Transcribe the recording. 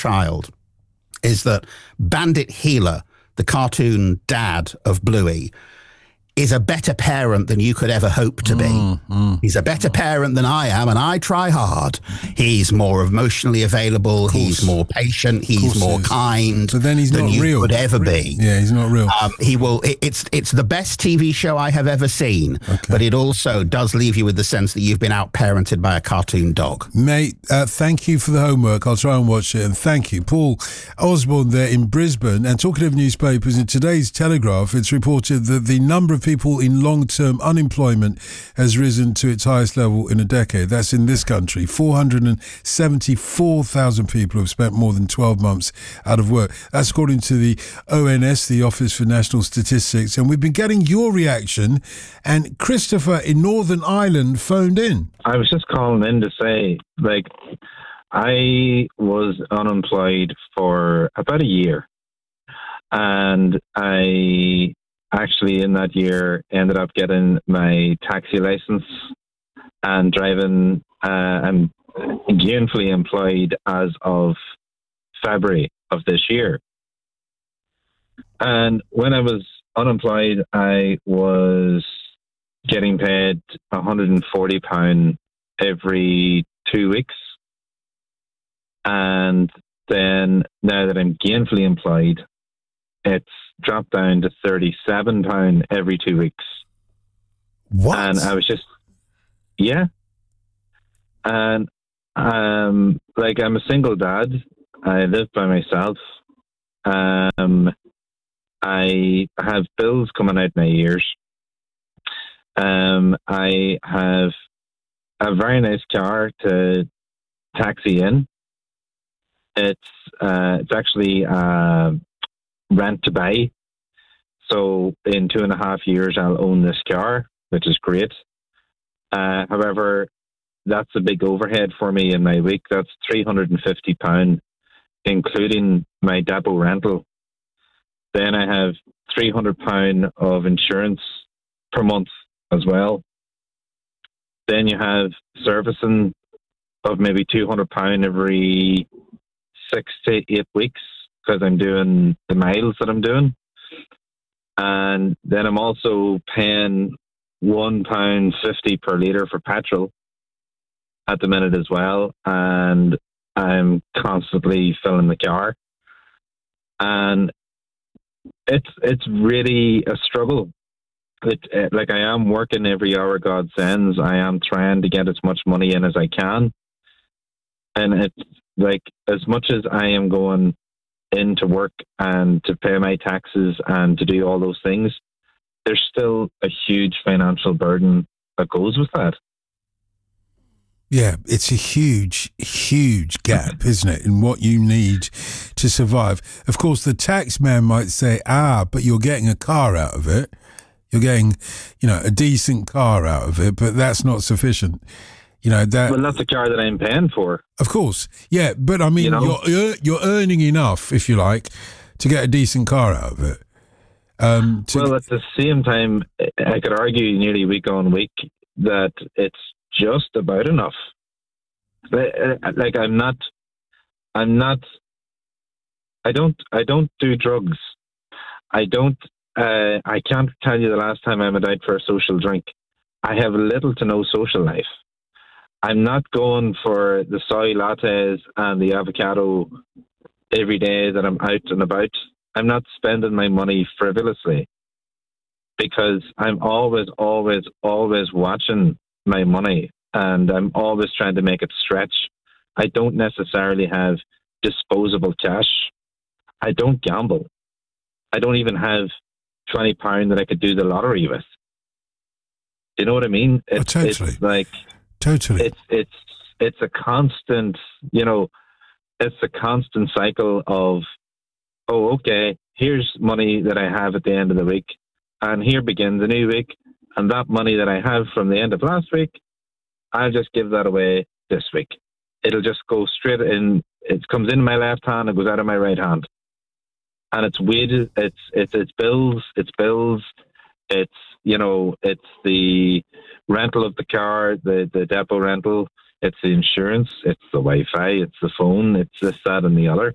child is that Bandit Healer, the cartoon dad of Bluey, is a better parent than you could ever hope to be. He's a better parent than I am, and I try hard. He's more emotionally available. He's more patient. He's more kind. But then he's than not you real. Could ever be. Yeah, he's not real. He will. It's the best TV show I have ever seen. Okay. But it also does leave you with the sense that you've been out-parented by a cartoon dog. Mate, thank you for the homework. I'll try and watch it. And thank you. Paul Osborne there in Brisbane. And talking of newspapers, in today's Telegraph, it's reported that the number of people in long-term unemployment has risen to its highest level in a decade. That's in this country. 474,000 people have spent more than 12 months out of work. That's according to the ONS, the Office for National Statistics. And we've been getting your reaction. And Christopher in Northern Ireland phoned in. I was just calling in to say, I was unemployed for about a year. And I actually, in that year, ended up getting my taxi license and driving. I'm gainfully employed as of February of this year. And when I was unemployed, I was getting paid £140 every 2 weeks. And then now that I'm gainfully employed, it's dropped down to £37 every 2 weeks. What? And I was just, yeah. And I'm a single dad. I live by myself. I have bills coming out my ears. I have a very nice car to taxi in. It's actually rent to buy. So in 2.5 years, I'll own this car, which is great. However, that's a big overhead for me in my week. That's £350, including my depot rental. Then I have £300 of insurance per month as well. Then you have servicing of maybe £200 every 6 to 8 weeks because I'm doing the miles that I'm doing. And then I'm also paying £1.50 per litre for petrol at the minute as well. And I'm constantly filling the car. And it's really a struggle. I am working every hour God sends. I am trying to get as much money in as I can. And it's as much as I am going into work and to pay my taxes and to do all those things, there's still a huge financial burden that goes with that. Yeah, it's a huge, huge gap, isn't it, in what you need to survive. Of course, the tax man might say, but you're getting a car out of it. You're getting, a decent car out of it, but that's not sufficient. Well, that's the car that I'm paying for. Of course, yeah, but I mean, you're earning enough, if you like, to get a decent car out of it. Well, at the same time, I could argue nearly week on week that it's just about enough. I don't do drugs. I can't tell you the last time I went out for a social drink. I have little to no social life. I'm not going for the soy lattes and the avocado every day that I'm out and about. I'm not spending my money frivolously because I'm always watching my money and I'm always trying to make it stretch. I don't necessarily have disposable cash. I don't gamble. I don't even have £20 that I could do the lottery with. Do you know what I mean? Totally. It's totally. It's a constant, it's a constant cycle of, okay, here's money that I have at the end of the week, and here begins a new week, and that money that I have from the end of last week, I'll just give that away this week. It'll just go straight in. It comes in my left hand and goes out of my right hand. And it's wages, it's bills, it's the rental of the car, the depot rental, it's the insurance, it's the Wi-Fi, it's the phone, it's this, that, and the other.